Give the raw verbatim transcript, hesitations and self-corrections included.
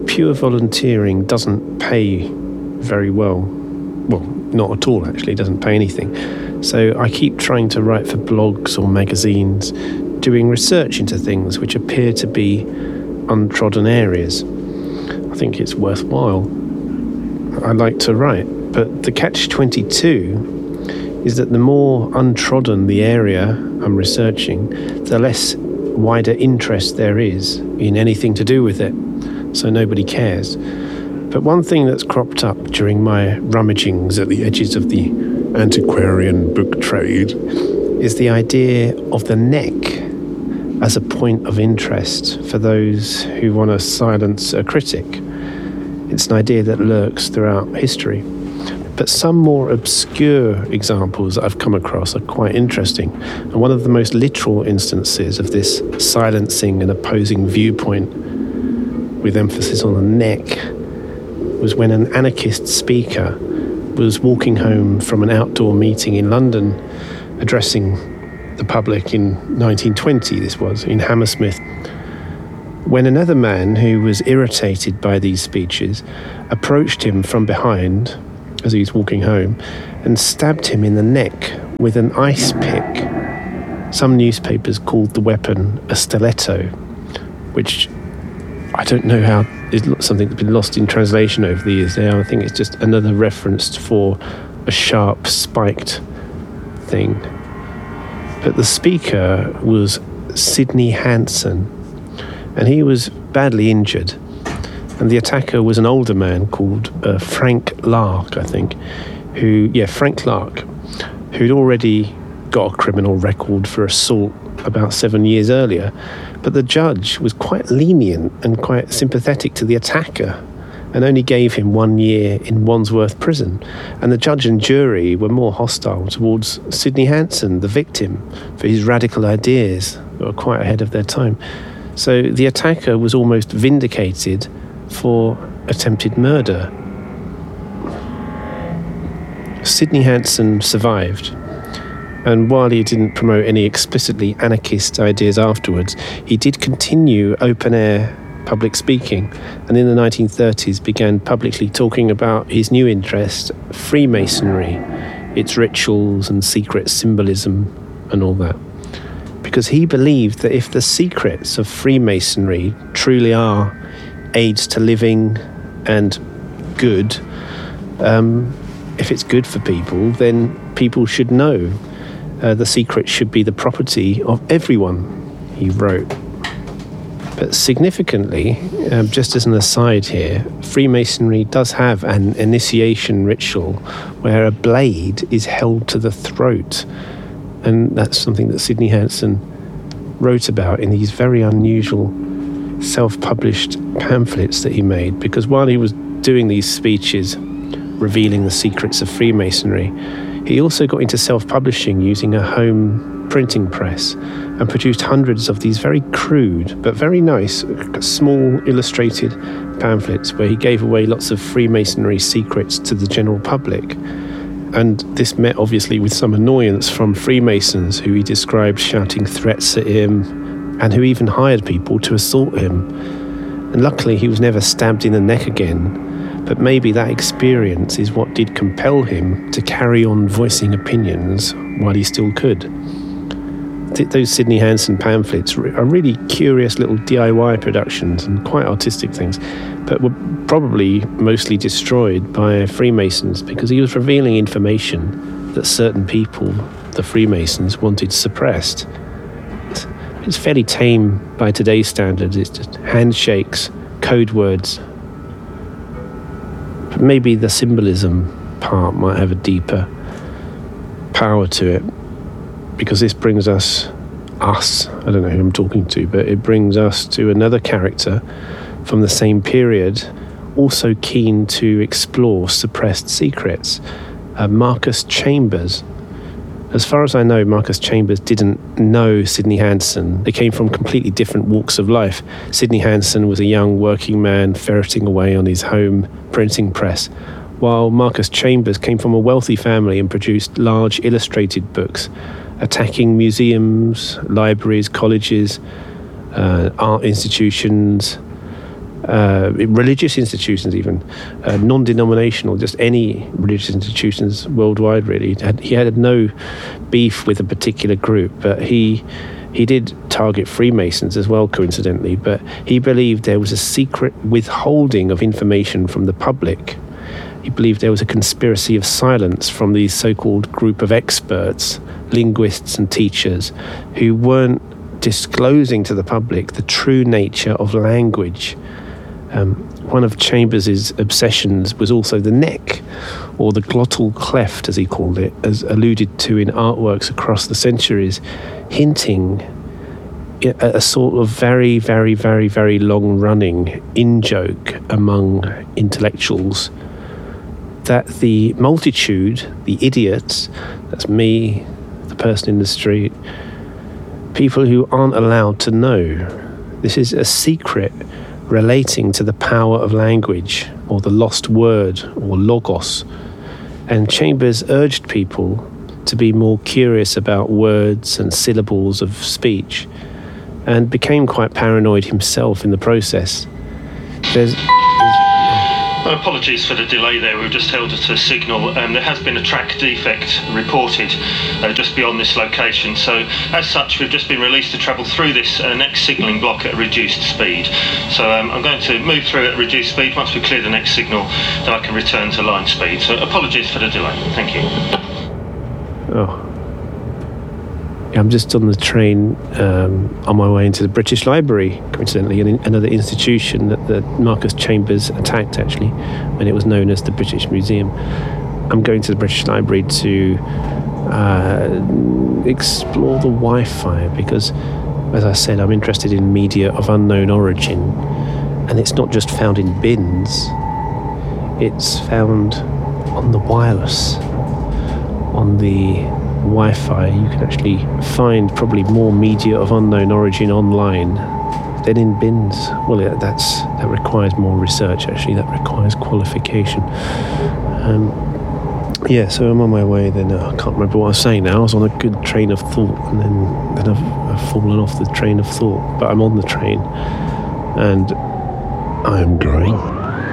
pure volunteering doesn't pay very well. Well, not at all, actually. It doesn't pay anything. So I keep trying to write for blogs or magazines, doing research into things which appear to be untrodden areas. I think it's worthwhile. I like to write, but the catch twenty-two is that the more untrodden the area I'm researching, the less wider interest there is in anything to do with it, so nobody cares. But one thing that's cropped up during my rummagings at the edges of the antiquarian book trade is the idea of the neck as a point of interest for those who want to silence a critic. It's an idea that lurks throughout history. But some more obscure examples that I've come across are quite interesting. And one of the most literal instances of this silencing an opposing viewpoint with emphasis on the neck was when an anarchist speaker was walking home from an outdoor meeting in London, addressing the public in nineteen twenty, this was, in Hammersmith, when another man who was irritated by these speeches approached him from behind as he was walking home and stabbed him in the neck with an ice pick. Some newspapers called the weapon a stiletto, which I don't know how is something that's been lost in translation over the years there. I think it's just another reference for a sharp, spiked thing. But the speaker was Sidney Hanson, and he was badly injured. And the attacker was an older man called uh, Frank Lark, I think, who, yeah, Frank Lark, who'd already got a criminal record for assault about seven years earlier. But the judge was quite lenient and quite sympathetic to the attacker and only gave him one year in Wandsworth prison. And the judge and jury were more hostile towards Sidney Hanson, the victim, for his radical ideas that were quite ahead of their time. So the attacker was almost vindicated for attempted murder. Sidney Hanson survived, and while he didn't promote any explicitly anarchist ideas afterwards, he did continue open-air public speaking, and in the nineteen thirties began publicly talking about his new interest, Freemasonry, its rituals and secret symbolism and all that. Because he believed that if the secrets of Freemasonry truly are aids to living and good, um, if it's good for people, then people should know. Uh, the secret should be the property of everyone, he wrote. But significantly, um, just as an aside here, Freemasonry does have an initiation ritual where a blade is held to the throat. And that's something that Sidney Hanson wrote about in these very unusual self-published pamphlets that he made, because while he was doing these speeches revealing the secrets of Freemasonry, he also got into self-publishing using a home printing press and produced hundreds of these very crude but very nice small illustrated pamphlets where he gave away lots of Freemasonry secrets to the general public. And this met obviously with some annoyance from Freemasons, who he described shouting threats at him and who even hired people to assault him. And luckily he was never stabbed in the neck again, but maybe that experience is what did compel him to carry on voicing opinions while he still could. Th- those Sidney Hanson pamphlets are really curious little D I Y productions and quite artistic things, but were probably mostly destroyed by Freemasons because he was revealing information that certain people, the Freemasons, wanted suppressed. It's fairly tame by today's standards. It's just handshakes, code words. But maybe the symbolism part might have a deeper power to it, because this brings us, us, I don't know who I'm talking to, but it brings us to another character from the same period, also keen to explore suppressed secrets, uh, Marcus Chambers. As far as I know, Marcus Chambers didn't know Sidney Hanson. They came from completely different walks of life. Sidney Hanson was a young working man ferreting away on his home printing press, while Marcus Chambers came from a wealthy family and produced large illustrated books attacking museums, libraries, colleges, uh, art institutions, uh, religious institutions, even uh, non-denominational, just any religious institutions worldwide. Really, he had, he had no beef with a particular group, but he he did target Freemasons as well, coincidentally. But he believed there was a secret withholding of information from the public. He believed there was a conspiracy of silence from these so-called group of experts, linguists and teachers, who weren't disclosing to the public the true nature of language. Um, one of Chambers' obsessions was also the neck, or the glottal cleft, as he called it, as alluded to in artworks across the centuries, hinting at a sort of very, very, very, very long-running in-joke among intellectuals that the multitude, the idiots, that's me, the person in the street, people who aren't allowed to know. This is a secret relating to the power of language, or the lost word, or logos. And Chambers urged people to be more curious about words and syllables of speech, and became quite paranoid himself in the process. There's... Apologies for the delay there, we've just held at a signal. Um, there has been a track defect reported uh, just beyond this location, so as such we've just been released to travel through this uh, next signalling block at reduced speed. So um, I'm going to move through at reduced speed. Once we clear the next signal, then I can return to line speed. So apologies for the delay, thank you. Oh. I'm just on the train um, on my way into the British Library, coincidentally, an, another institution that, that Marcus Chambers attacked, actually, when it was known as the British Museum. I'm going to the British Library to uh, explore the Wi-Fi because, as I said, I'm interested in media of unknown origin, and it's not just found in bins, it's found on the wireless, on the Wi-Fi. You can actually find probably more media of unknown origin online than in bins. Well, yeah, that's that requires more research, actually. That requires qualification. Um, yeah, so I'm on my way then. Uh, I can't remember what I was saying now. I was on a good train of thought, and then, then I've, I've fallen off the train of thought. But I'm on the train, and I'm going